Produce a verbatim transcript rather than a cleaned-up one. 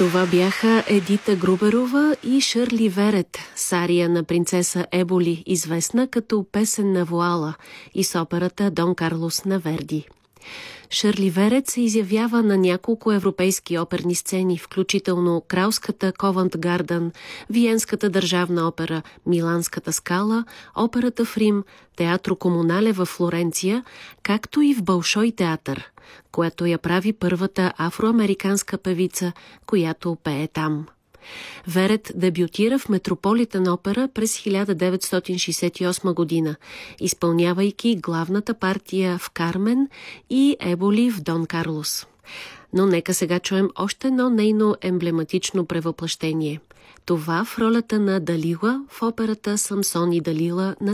Това бяха Едита Груберова и Шърли Верет с ария на принцеса Еболи, известна като песен на вуала, и с операта Дон Карлос на Верди. Шърли Верет се изявява на няколко европейски оперни сцени, включително Кралската Ковент Гарден, Виенската държавна опера, Миланската Скала, операта в Рим, Театро Комунале във Флоренция, както и в Болшой театър, което я прави първата афроамериканска певица, която пее там. Верет дебютира в Метрополитен опера през хиляда деветстотин шейсет и осма година, изпълнявайки главната партия в Кармен и Еболи в Дон Карлос. Но нека сега чуем още едно нейно емблематично превъплъщение. Това в ролята на Далила в операта Самсон и Далила на